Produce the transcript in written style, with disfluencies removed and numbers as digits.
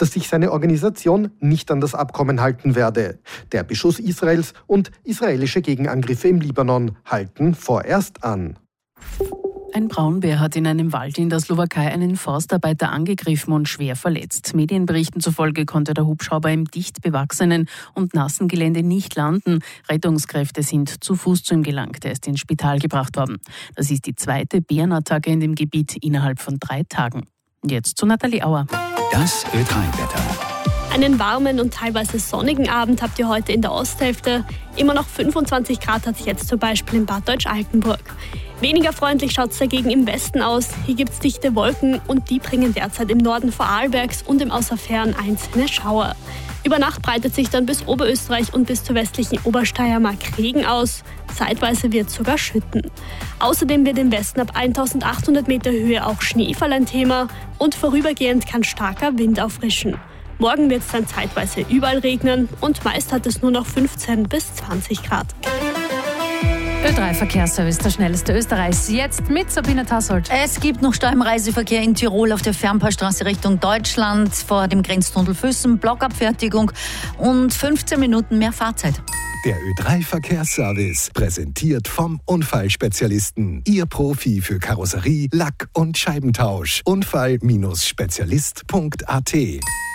dass sich seine Organisation nicht an das Abkommen halten werde. Der Beschuss Israels und israelische Gegenangriffe im Libanon halten vorerst an. Ein Braunbär hat in einem Wald in der Slowakei einen Forstarbeiter angegriffen und schwer verletzt. Medienberichten zufolge konnte der Hubschrauber im dicht bewachsenen und nassen Gelände nicht landen. Rettungskräfte sind zu Fuß zu ihm gelangt. Er ist ins Spital gebracht worden. Das ist die zweite Bärenattacke in dem Gebiet innerhalb von 3 Tagen. Jetzt zu Nathalie Auer. Das Ö3-Wetter. Einen warmen und teilweise sonnigen Abend habt ihr heute in der Osthälfte. Immer noch 25 Grad hat es jetzt zum Beispiel in Bad Deutsch-Altenburg. Weniger freundlich schaut es dagegen im Westen aus. Hier gibt es dichte Wolken und die bringen derzeit im Norden Vorarlbergs und im Außerfern einzelne Schauer. Über Nacht breitet sich dann bis Oberösterreich und bis zur westlichen Obersteiermark Regen aus. Zeitweise wird es sogar schütten. Außerdem wird im Westen ab 1800 Meter Höhe auch Schneefall ein Thema und vorübergehend kann starker Wind auffrischen. Morgen wird es dann zeitweise überall regnen und meist hat es nur noch 15 bis 20 Grad. Ö3-Verkehrsservice, der schnellste Österreichs. Jetzt mit Sabine Tassold. Es gibt noch Stau im Reiseverkehr in Tirol auf der Fernpaarstraße Richtung Deutschland vor dem Grenztunnel Füssen, Blockabfertigung und 15 Minuten mehr Fahrzeit. Der Ö3-Verkehrsservice, präsentiert vom Unfallspezialisten. Ihr Profi für Karosserie, Lack- und Scheibentausch. Unfall-spezialist.at